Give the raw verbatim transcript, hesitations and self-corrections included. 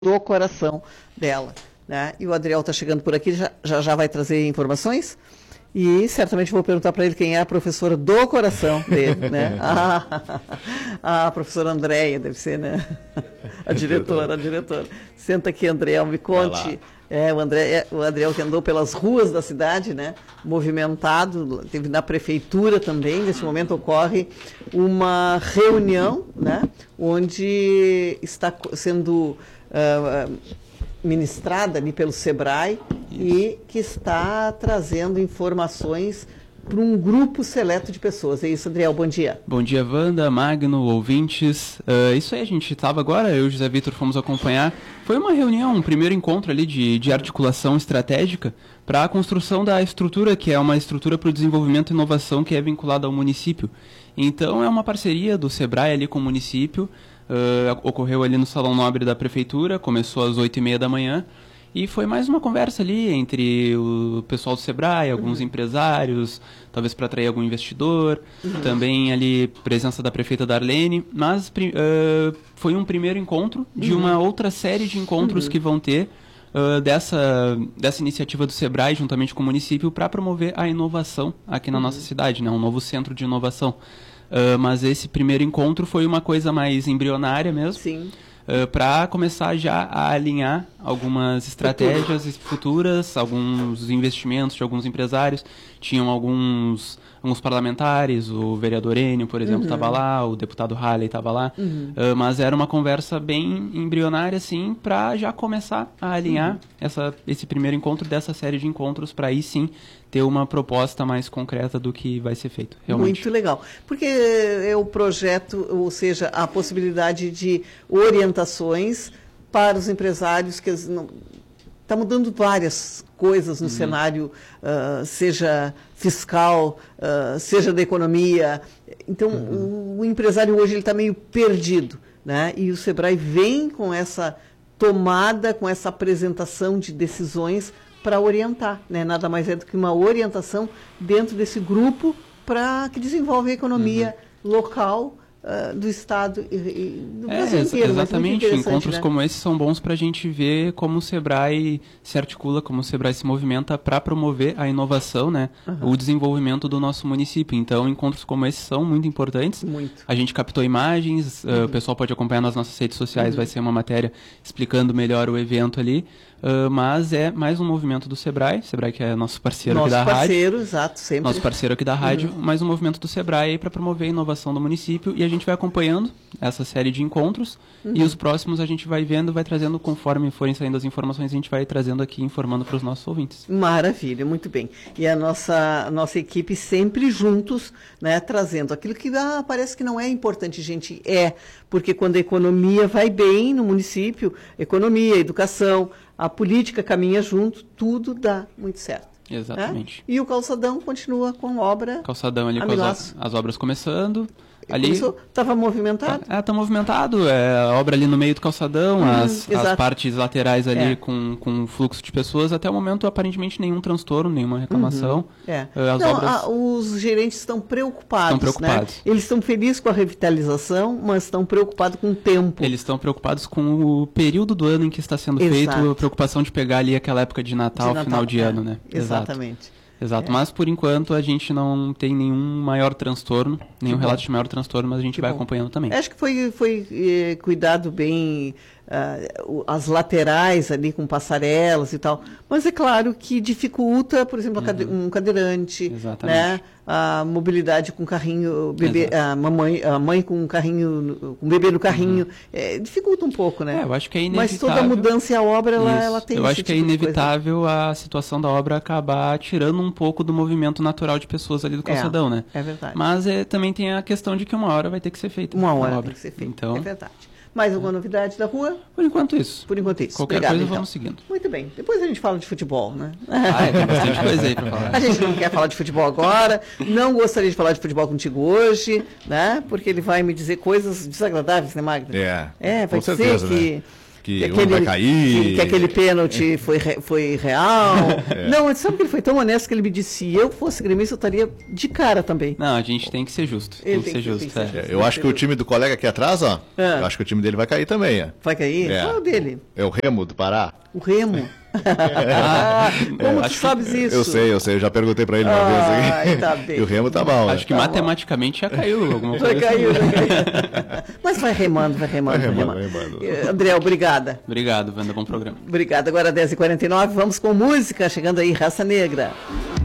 do coração dela, né? E o Adriel está chegando por aqui, já, já já vai trazer informações e certamente vou perguntar para ele quem é a professora do coração dele, né? Ah, a professora Andréia, deve ser, né? A diretora, a diretora. Senta aqui, Adriel, me conte. É, o, André, o Adriel que andou pelas ruas da cidade, né? Movimentado, teve na prefeitura também. Nesse momento ocorre uma reunião, né? Onde está sendo uh, ministrada ali pelo SEBRAE e que está trazendo informações para um grupo seleto de pessoas. É isso, Adriel, bom dia. Bom dia, Wanda, Magno, ouvintes. Uh, isso aí, a gente estava agora, eu e o José Vitor fomos acompanhar. Foi uma reunião, um primeiro encontro ali de, de articulação estratégica para a construção da estrutura, que é uma estrutura para o desenvolvimento e inovação que é vinculada ao município. Então, é uma parceria do SEBRAE ali com o município. Uh, ocorreu ali no Salão Nobre da Prefeitura, começou às oito e meia da manhã. E foi mais uma conversa ali entre o pessoal do SEBRAE, alguns uhum. empresários, talvez para atrair algum investidor, uhum. também ali presença da prefeita Darlene, mas uh, foi um primeiro encontro de uhum. uma outra série de encontros uhum. que vão ter uh, dessa, dessa iniciativa do SEBRAE juntamente com o município para promover a inovação aqui na uhum. nossa cidade, né, um novo centro de inovação. Uh, mas esse primeiro encontro foi uma coisa mais embrionária mesmo. Sim. Uh, para começar já a alinhar algumas estratégias Futuro. futuras, alguns investimentos de alguns empresários. Tinham alguns, alguns parlamentares, o vereador Enio, por exemplo, estava uhum. lá, o deputado Halley estava lá, uhum. uh, mas era uma conversa bem embrionária, assim, para já começar a alinhar uhum. essa, esse primeiro encontro dessa série de encontros, para aí sim ter uma proposta mais concreta do que vai ser feito, realmente. Muito legal, porque é o projeto, ou seja, a possibilidade de orientações para os empresários que não, está mudando várias coisas no uhum. cenário, uh, seja fiscal, uh, seja da economia. Então, uhum. o, o empresário hoje está meio perdido, né? E o SEBRAE vem com essa tomada, com essa apresentação de decisões para orientar, né? Nada mais é do que uma orientação dentro desse grupo para que desenvolve a economia uhum. local uh, do Estado e, e do Brasil é, inteiro. Exatamente, encontros né? como esses são bons para a gente ver como o SEBRAE se articula, como o SEBRAE se movimenta para promover a inovação, né? Uhum. O desenvolvimento do nosso município. Então, encontros como esses são muito importantes. Muito. A gente captou imagens, uhum. uh, o pessoal pode acompanhar nas nossas redes sociais, uhum. vai ser uma matéria explicando melhor o evento ali. Uh, mas é mais um movimento do SEBRAE, SEBRAE que é nosso parceiro nosso aqui da parceiro, rádio. Exato, sempre. Nosso parceiro aqui da rádio, uhum. mais um movimento do SEBRAE para promover a inovação do município, e a gente vai acompanhando essa série de encontros, uhum. e os próximos a gente vai vendo, vai trazendo conforme forem saindo as informações, a gente vai trazendo aqui, informando para os nossos ouvintes. Maravilha, muito bem. E a nossa, a nossa equipe sempre juntos, né, trazendo aquilo que ah, parece que não é importante, gente, é, porque quando a economia vai bem no município, economia, educação, a política caminha junto, tudo dá muito certo. Exatamente. Né? E o calçadão continua com obra. Calçadão ali com as, as obras começando. Ali estava movimentado? É, está movimentado. É, a obra ali no meio do calçadão, uhum, as, as partes laterais ali é. com, com fluxo de pessoas. Até o momento, aparentemente, nenhum transtorno, nenhuma reclamação. Uhum, é. As Não, obras... a, os gerentes estão preocupados. Estão preocupados. Né? Eles estão felizes com a revitalização, mas estão preocupados com o tempo. Eles estão preocupados com o período do ano em que está sendo Exato. feito. A preocupação de pegar ali aquela época de Natal, de Natal final de é. ano, né? Exatamente. Exato. Exato, é. mas por enquanto a gente não tem nenhum maior transtorno, nenhum relato de maior transtorno, mas a gente que vai bom. acompanhando também. Acho que foi, foi eh, cuidado bem uh, as laterais ali com passarelas e tal, mas é claro que dificulta, por exemplo, uhum. um cadeirante, Exatamente. né? A mobilidade com carrinho, bebê, a, mamãe, a mãe com um carrinho, com um bebê no carrinho, uhum. é, dificulta um pouco, né? É, eu acho que é inevitável. Mas toda mudança e a obra, ela, ela tem Eu esse acho que tipo é inevitável a situação da obra acabar tirando um pouco do movimento natural de pessoas ali do calçadão, é, né? É verdade. Mas é, também tem a questão de que uma hora vai ter que ser feita. Uma hora obra. tem que ser feita, então, é verdade. Mais alguma novidade da rua? Por enquanto isso. Por enquanto isso. Qualquer Obrigado, coisa então. vamos seguindo. Muito bem. Depois a gente fala de futebol, né? Ah, é, tem bastante coisa aí para falar. A gente não quer falar de futebol agora. Não gostaria de falar de futebol contigo hoje, né? Porque ele vai me dizer coisas desagradáveis, né, Magda? É. É, vai com dizer certeza, que... Né? que, que um vai cair. Que, que aquele pênalti foi, foi real. É. Não, sabe que ele foi tão honesto que ele me disse, se eu fosse gremista, eu estaria de cara também. Não, a gente tem que ser justo. Tem, tem que ser justo. Que ser é. Eu acho que o time do colega aqui atrás, ó, é. eu acho que o time dele vai cair também. É. Vai cair? É. Qual é o dele? É o Remo do Pará. O Remo? Ah, como é. tu sabes isso? Eu sei, eu sei, eu já perguntei pra ele uma ah, vez aqui. Tá bem. E o Remo tá mal. Acho que tá matematicamente já caiu alguma coisa. Já caiu, já caiu. Mas vai remando, vai remando, vai remando. Vai remando. Vai remando. André, obrigada. Obrigado, Wanda, bom programa. Obrigado. Agora dez e quarenta e nove, vamos com música, chegando aí, Raça Negra.